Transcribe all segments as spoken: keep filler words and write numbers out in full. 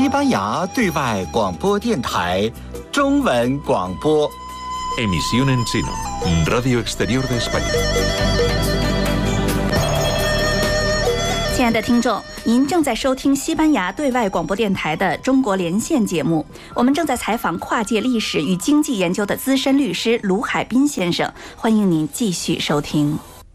西班牙对外广播电台中文广播。 Emisión en chino, Radio Exterior de España。 亲爱的听众，您正在收听西班牙对外广播电台的中国连线节目。我们正在采访跨界历史与经济研究的资深律师卢海滨先生，欢迎您继续收听。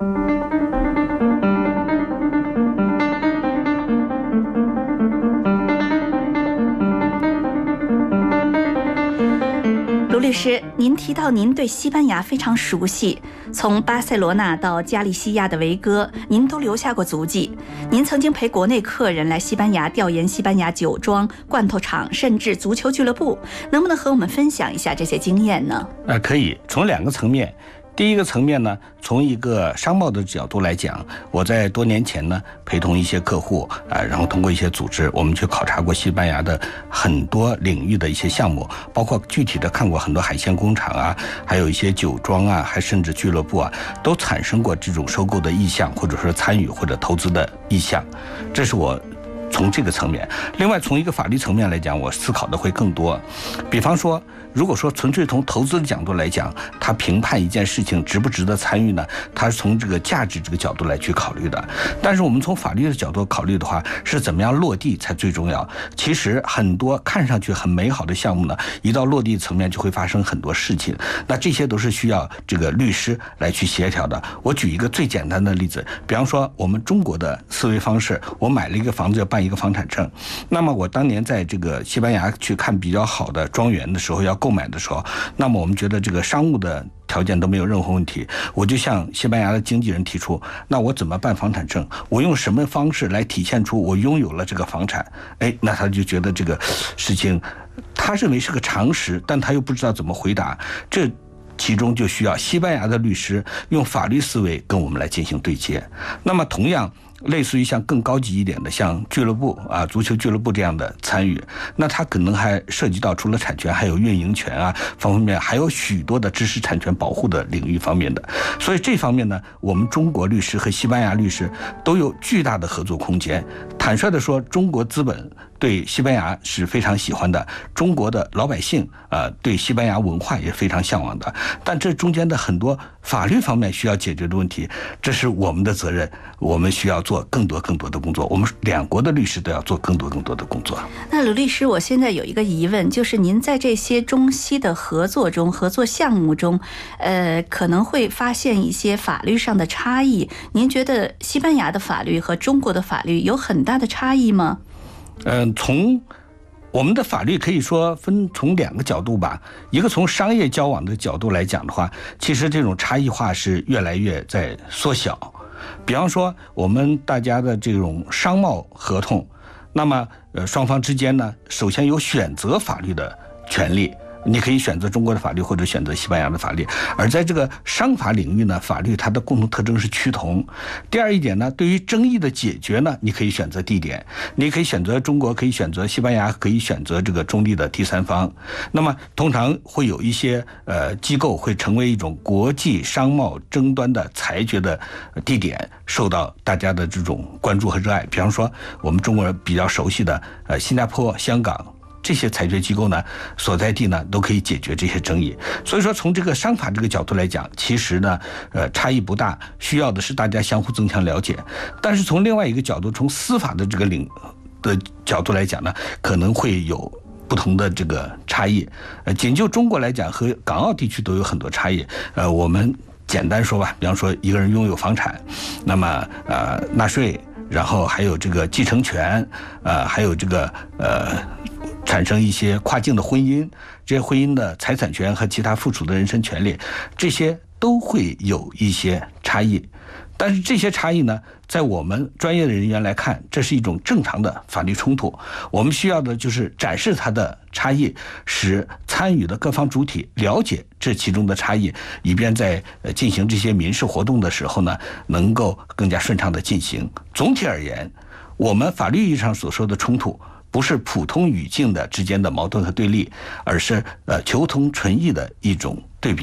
卢律师，您提到您对西班牙非常熟悉，从巴塞罗那到加利西亚的维戈，您都留下过足迹。您曾经陪国内客人来西班牙调研西班牙酒庄、罐头厂，甚至足球俱乐部，能不能和我们分享一下这些经验呢？ 呃，可以，从两个层面。第一个层面呢，从一个商贸的角度来讲，我在多年前呢陪同一些客户啊、呃，然后通过一些组织，我们去考察过西班牙的很多领域的一些项目，包括具体的看过很多海鲜工厂啊，还有一些酒庄啊，还甚至俱乐部啊，都产生过这种收购的意向，或者说参与或者投资的意向，这是我从这个层面。另外，从一个法律层面来讲，我思考的会更多。比方说，如果说纯粹从投资的角度来讲，他评判一件事情值不值得参与呢？他是从这个价值这个角度来去考虑的。但是我们从法律的角度考虑的话，是怎么样落地才最重要。其实很多看上去很美好的项目呢，一到落地层面就会发生很多事情。那这些都是需要这个律师来去协调的。我举一个最简单的例子，比方说我们中国的思维方式，我买了一个房子要办一个房产证，那么我当年在这个西班牙去看比较好的庄园的时候，要购买的时候，那么我们觉得这个商务的条件都没有任何问题，我就向西班牙的经纪人提出，那我怎么办房产证？我用什么方式来体现出我拥有了这个房产？哎，那他就觉得这个事情，他认为是个常识，但他又不知道怎么回答。这其中就需要西班牙的律师用法律思维跟我们来进行对接。那么同样，类似于像更高级一点的，像俱乐部啊、足球俱乐部这样的参与，那它可能还涉及到除了产权，还有运营权啊方方面面，还有许多的知识产权保护的领域方面的。所以这方面呢，我们中国律师和西班牙律师都有巨大的合作空间。坦率地说，中国资本对西班牙是非常喜欢的，中国的老百姓呃对西班牙文化也非常向往的。但这中间的很多法律方面需要解决的问题，这是我们的责任，我们需要做更多更多的工作，我们两国的律师都要做更多更多的工作。 那卢律师，我现在有一个疑问，就是您在这些中西的合作中、合作项目中，呃，可能会发现一些法律上的差异。您觉得西班牙的法律和中国的法律有很大的差异吗？ 嗯、呃，从我们的法律可以说分从两个角度吧，一个从商业交往的角度来讲的话，其实这种差异化是越来越在缩小。比方说我们大家的这种商贸合同，那么呃双方之间呢，首先有选择法律的权利。你可以选择中国的法律或者选择西班牙的法律，而在这个商法领域呢，法律它的共同特征是趋同。第二一点呢，对于争议的解决呢，你可以选择地点，你可以选择中国，可以选择西班牙，可以选择这个中立的第三方。那么通常会有一些呃机构会成为一种国际商贸争端的裁决的地点，受到大家的这种关注和热爱。比方说我们中国人比较熟悉的呃新加坡、香港。这些裁决机构呢，所在地呢都可以解决这些争议。所以说，从这个商法这个角度来讲，其实呢，呃，差异不大，需要的是大家相互增强了解。但是从另外一个角度，从司法的这个领的角度来讲呢，可能会有不同的这个差异。呃，仅就中国来讲，和港澳地区都有很多差异。呃，我们简单说吧，比方说一个人拥有房产，那么呃纳税，然后还有这个继承权，呃，还有这个呃。产生一些跨境的婚姻，这些婚姻的财产权和其他附属的人身权利，这些都会有一些差异。但是这些差异呢，在我们专业的人员来看，这是一种正常的法律冲突。我们需要的就是展示它的差异，使参与的各方主体了解这其中的差异，以便在进行这些民事活动的时候呢，能够更加顺畅地进行。总体而言，我们法律意义上所说的冲突，不是普通语境的之间的矛盾和对立，而是呃求同存异的一种对比。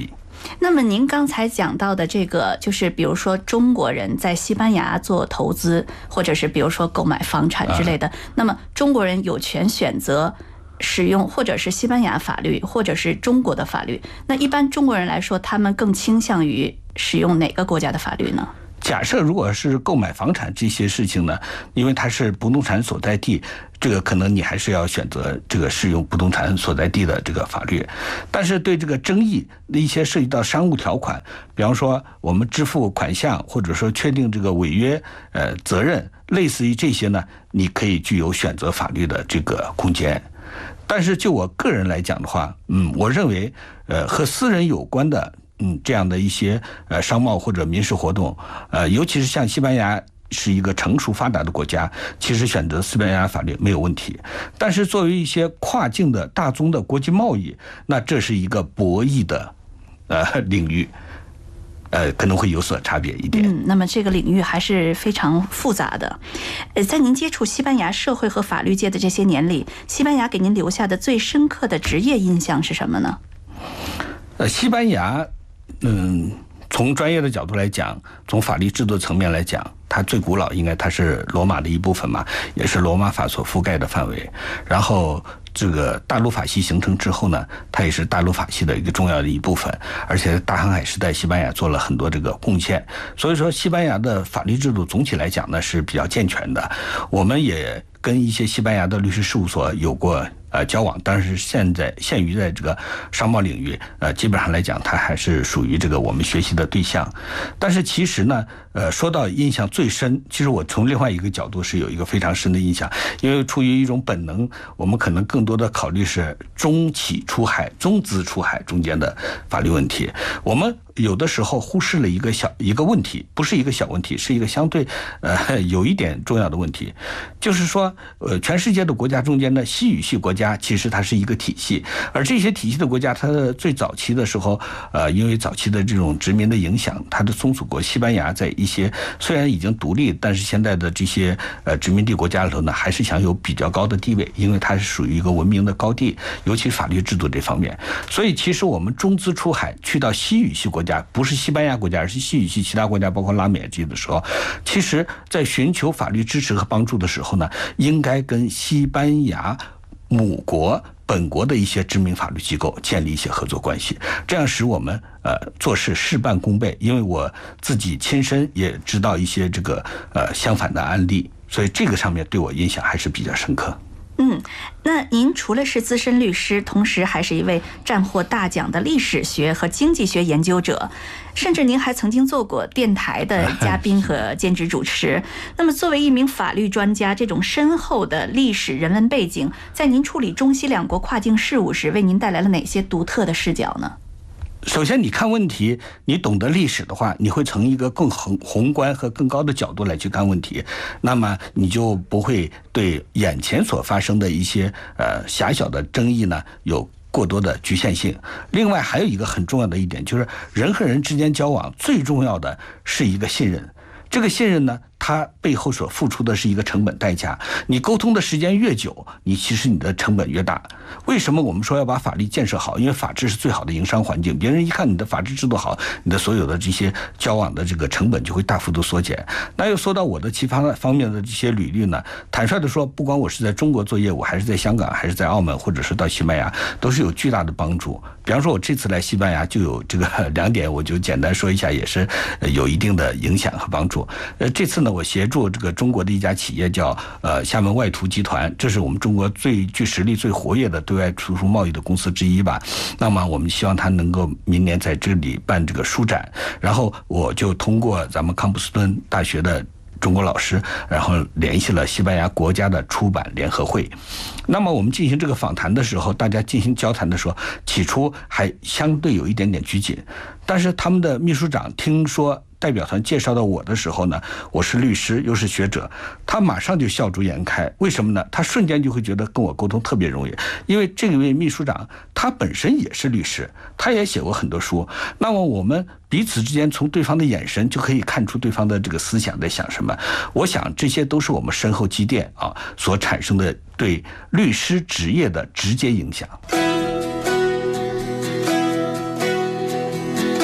那么您刚才讲到的这个，就是比如说中国人在西班牙做投资，或者是比如说购买房产之类的，啊、那么中国人有权选择使用或者是西班牙法律，或者是中国的法律。那一般中国人来说，他们更倾向于使用哪个国家的法律呢？ 假设如果是购买房产这些事情呢，因为它是不动产所在地，这个可能你还是要选择这个适用不动产所在地的这个法律。但是对这个争议的一些涉及到商务条款，比方说我们支付款项，或者说确定这个违约呃责任，类似于这些呢，你可以具有选择法律的这个空间。但是就我个人来讲的话，嗯，我认为呃和私人有关的。嗯，这样的一些呃商贸或者民事活动，呃，尤其是像西班牙是一个成熟发达的国家，其实选择西班牙法律没有问题。但是作为一些跨境的大宗的国际贸易，那这是一个博弈的呃领域，呃，可能会有所差别一点。 嗯，那么这个领域还是非常复杂的。呃，在您接触西班牙社会和法律界的这些年里，西班牙给您留下的最深刻的职业印象是什么呢？ 呃，西班牙。嗯，从专业的角度来讲，从法律制度层面来讲，它最古老，应该它是罗马的一部分嘛，也是罗马法所覆盖的范围。然后这个大陆法系形成之后呢，它也是大陆法系的一个重要的一部分，而且大航海时代西班牙做了很多这个贡献。所以说，西班牙的法律制度总体来讲呢是比较健全的。我们也跟一些西班牙的律师事务所有过。呃，交往，但是现在限于在这个商贸领域，呃，基本上来讲，它还是属于这个我们学习的对象。但是其实呢，呃，说到印象最深，其实我从另外一个角度是有一个非常深的印象，因为出于一种本能，我们可能更多的考虑是中企出海、中资出海中间的法律问题。我们有的时候忽视了一个小一个问题，不是一个小问题，是一个相对呃有一点重要的问题，就是说，呃，全世界的国家中间的西语系国家。其实它是一个体系，而这些体系的国家，它的最早期的时候，呃，因为早期的这种殖民的影响，它的宗主国西班牙在一些虽然已经独立，但是现在的这些呃殖民地国家里头呢，还是享有比较高的地位，因为它是属于一个文明的高地，尤其法律制度这方面。所以，其实我们中资出海去到西语系国家，不是西班牙国家，而是西语系其他国家，包括拉美这些的时候，其实在寻求法律支持和帮助的时候呢，应该跟西班牙母国本国的一些知名法律机构建立一些合作关系，这样使我们呃做事事半功倍。因为我自己亲身也知道一些这个呃相反的案例，所以这个上面对我印象还是比较深刻。 嗯，那您除了是资深律师，同时还是一位战获大奖的历史学和经济学研究者，甚至您还曾经做过电台的嘉宾和兼职主持。那么作为一名法律专家，这种深厚的历史人文背景，在您处理中西两国跨境事务时，为您带来了哪些独特的视角呢？ 首先，你看问题，你懂得历史的话，你会从一个更宏宏观和更高的角度来去看问题，那么你就不会对眼前所发生的一些呃狭小的争议呢有过多的局限性。另外，还有一个很重要的一点，就是人和人之间交往最重要的是一个信任。这个信任呢，它背后所付出的是一个成本代价。你沟通的时间越久，你其实你的成本越大。为什么我们说要把法律建设好？因为法治是最好的营商环境。别人一看你的法治制度好，你的所有的这些交往的这个成本就会大幅度缩减。那又说到我的其他方面的这些履历呢，坦率的说，不管我是在中国做业务，还是在香港，还是在澳门，或者是到西班牙，都是有巨大的帮助。比方说，我这次来西班牙就有这个两点，我就简单说一下，也是有一定的影响和帮助。呃，这次呢，我协助这个中国的一家企业叫呃厦门外图集团，这是我们中国最具实力、最活跃的对外输出贸易的公司之一吧。那么我们希望它能够明年在这里办这个书展，然后我就通过咱们康普斯顿大学的中国老师，然后联系了西班牙国家的出版联合会。那么我们进行这个访谈的时候，大家进行交谈的时候，起初还相对有一点点拘谨，但是他们的秘书长听说代表团介绍到我的时候呢，我是律师又是学者，他马上就笑逐颜开。为什么呢？他瞬间就会觉得跟我沟通特别容易，因为这位秘书长他本身也是律师，他也写过很多书。那么我们彼此之间从对方的眼神就可以看出对方的这个思想在想什么。我想这些都是我们深厚积淀啊所产生的对律师职业的直接影响。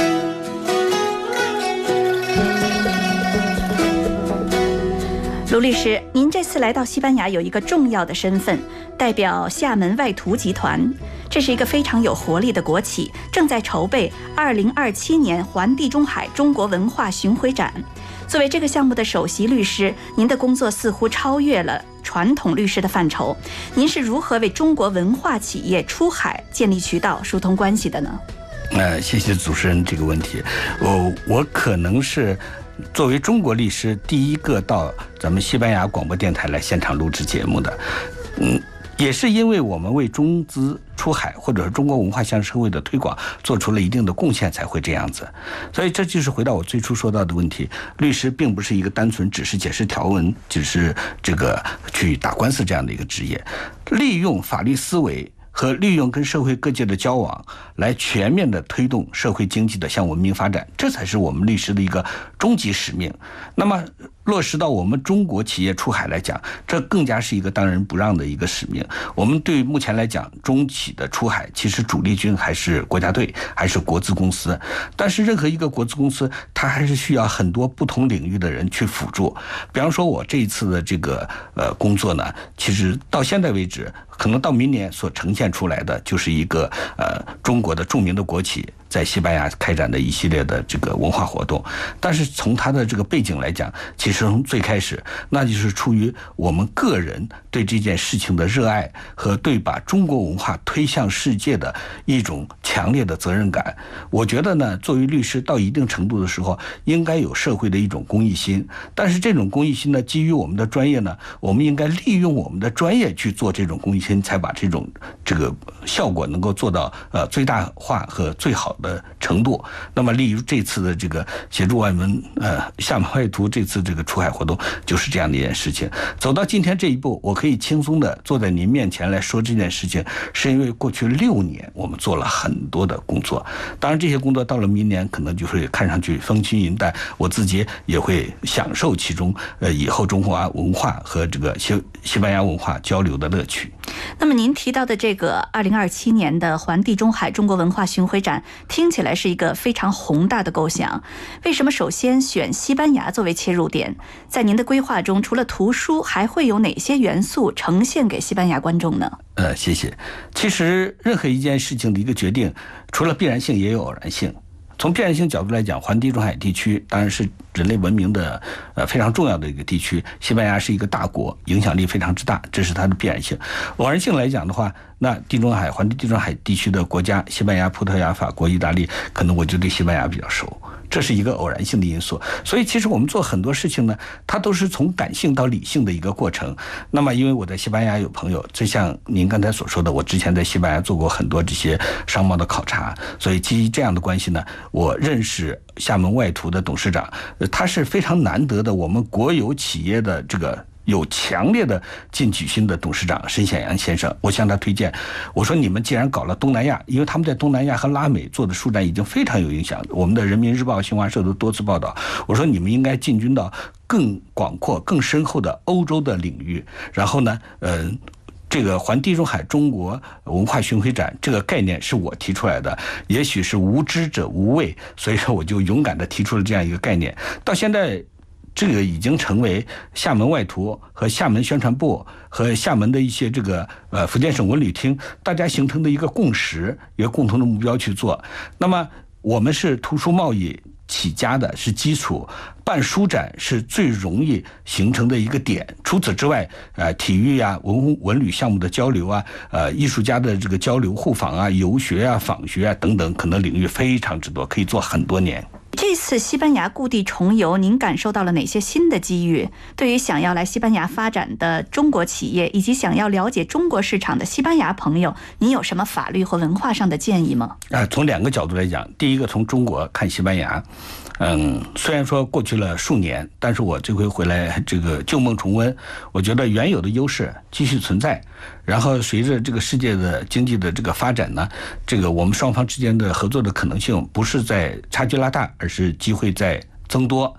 卢律师，您这次来到西班牙有一个重要的身份，代表厦门外图集团。这是一个非常有活力的国企，正在筹备二零二七年环地中海中国文化巡回展。作为这个项目的首席律师，您的工作似乎超越了传统律师的范畴。您是如何为中国文化企业出海建立渠道、疏通关系的呢？ 呃，谢谢主持人这个问题。我我可能是作为中国律师第一个到咱们西班牙广播电台来现场录制节目的。嗯，也是因为我们为中资出海或者是中国文化向社会的推广做出了一定的贡献，才会这样子。所以这就是回到我最初说到的问题，律师并不是一个单纯只是解释条文，只是这个去打官司这样的一个职业，利用法律思维和利用跟社会各界的交往，来全面的推动社会经济的向文明发展，这才是我们律师的一个终极使命。那么落实到我们中国企业出海来讲，这更加是一个当仁不让的一个使命。我们对目前来讲，中企的出海其实主力军还是国家队，还是国资公司。但是任何一个国资公司，它还是需要很多不同领域的人去辅助。比方说我这一次的这个呃工作呢，其实到现在为止，可能到明年所呈现出来的就是一个呃中国的著名的国企在西班牙开展的一系列的这个文化活动。但是从它的这个背景来讲，其实从最开始那就是出于我们个人对这件事情的热爱和对把中国文化推向世界的一种强烈的责任感。我觉得呢，作为律师到一定程度的时候，应该有社会的一种公益心，但是这种公益心呢，基于我们的专业呢，我们应该利用我们的专业去做这种公益心，才把这种这个效果能够做到呃最大化和最好的程度。那么例如这次的这个协助外文呃厦门外图这次这个出海活动就是这样的一件事情。走到今天这一步，我可以轻松的坐在您面前来说这件事情，是因为过去六年我们做了很多的工作。当然这些工作到了明年可能就会看上去风轻云淡，我自己也会享受其中呃以后中华文化和这个西西班牙文化交流的乐趣。 那么您提到的这个二零二七年的环地中海中国文化巡回展，听起来是一个非常宏大的构想。为什么首先选西班牙作为切入点？在您的规划中，除了图书，还会有哪些元素呈现给西班牙观众呢？ 呃，谢谢。其实任何一件事情的一个决定，除了必然性，也有偶然性。从必然性角度来讲，环地中海地区当然是人类文明的呃非常重要的一个地区。西班牙是一个大国，影响力非常之大，这是它的必然性。偶然性来讲的话，那地中海环地中海地区的国家，西班牙、葡萄牙、法国、意大利，可能我就对西班牙比较熟。这是一个偶然性的因素。所以其实我们做很多事情呢，它都是从感性到理性的一个过程。那么因为我在西班牙有朋友，就像您刚才所说的，我之前在西班牙做过很多这些商贸的考察，所以基于这样的关系呢，我认识厦门外图的董事长，他是非常难得的我们国有企业的这个有强烈的进取心的董事长申显阳先生。我向他推荐，我说你们既然搞了东南亚，因为他们在东南亚和拉美做的书展已经非常有影响，我们的人民日报、新华社都多次报道，我说你们应该进军到更广阔更深厚的欧洲的领域。然后呢呃这个环地中海中国文化巡回展这个概念是我提出来的，也许是无知者无畏，所以说我就勇敢地提出了这样一个概念。到现在这个已经成为厦门外图和厦门宣传部和厦门的一些这个呃福建省文旅厅大家形成的一个共识，一个共同的目标去做。那么我们是图书贸易起家的，是基础，办书展是最容易形成的一个点。除此之外，呃，体育啊、文文旅项目的交流啊，呃，艺术家的这个交流互访啊、游学啊、访学啊等等，可能领域非常之多，可以做很多年。 这次西班牙故地重游，您感受到了哪些新的机遇？对于想要来西班牙发展的中国企业，以及想要了解中国市场的西班牙朋友，您有什么法律和文化上的建议吗？ 啊，从两个角度来讲，第一个从中国看西班牙，嗯，虽然说过去了数年，但是我这回回来这个旧梦重温，我觉得原有的优势继续存在。然后随着这个世界的经济的这个发展呢，这个我们双方之间的合作的可能性不是在差距拉大，而是机会在增多。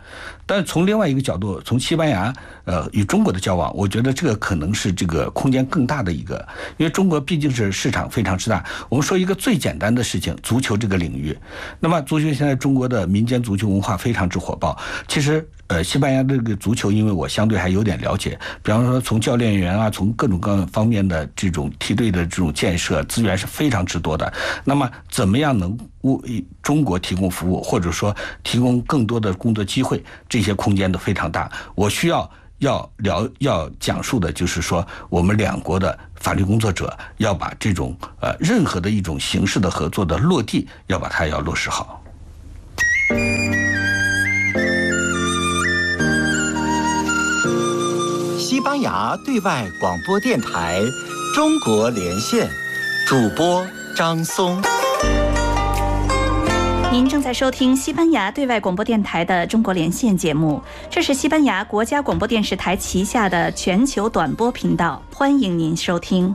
但从另外一个角度，从西班牙呃与中国的交往，我觉得这个可能是这个空间更大的一个，因为中国毕竟是市场非常之大。我们说一个最简单的事情，足球这个领域，那么足球现在中国的民间足球文化非常之火爆。其实呃，西班牙这个足球，因为我相对还有点了解，比方说从教练员啊，从各种各方面的这种梯队的这种建设资源是非常之多的。那么怎么样能为中国提供服务，或者说提供更多的工作机会，这些空间都非常大。我需要要聊要讲述的就是说，我们两国的法律工作者要把这种呃任何的一种形式的合作的落地，要把它要落实好。 西班牙对外广播电台中国连线，主播张松。 您正在收听西班牙对外广播电台的中国连线节目，这是西班牙国家广播电视台旗下的全球短波频道，欢迎您收听。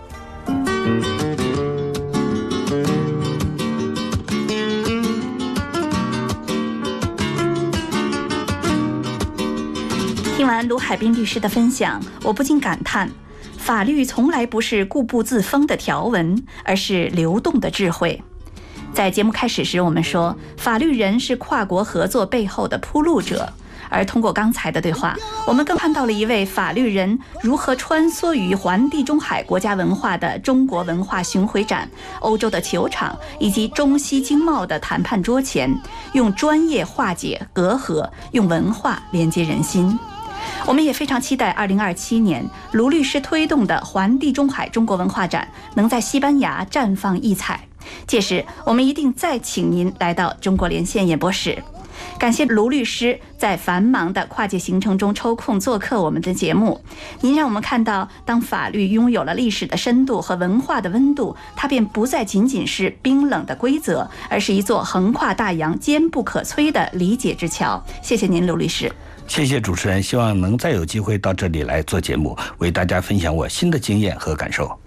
听完卢海滨律师的分享，我不禁感叹，法律从来不是固步自封的条文，而是流动的智慧。在节目开始时，我们说法律人是跨国合作背后的铺路者，而通过刚才的对话，我们更看到了一位法律人如何穿梭于环地中海国家文化的中国文化巡回展、欧洲的球场以及中西经贸的谈判桌前，用专业化解隔阂，用文化连接人心。我们也非常期待二零二七年卢律师推动的环地中海中国文化展能在西班牙绽放异彩。届时我们一定再请您来到中国连线演播室。感谢卢律师在繁忙的跨界行程中抽空做客我们的节目。您让我们看到，当法律拥有了历史的深度和文化的温度，它便不再仅仅是冰冷的规则，而是一座横跨大洋、坚不可摧的理解之桥。谢谢您，卢律师。 谢谢主持人，希望能再有机会到这里来做节目，为大家分享我新的经验和感受。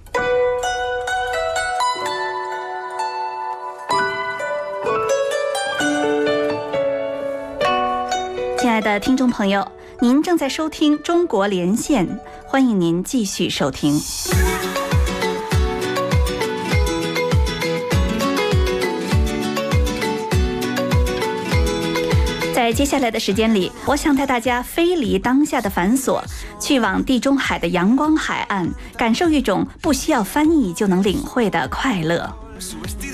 亲爱的听众朋友，您正在收听中国连线，欢迎您继续收听。在接下来的时间里，我想带大家飞离当下的繁琐，去往地中海的阳光海岸，感受一种不需要翻译就能领会的快乐。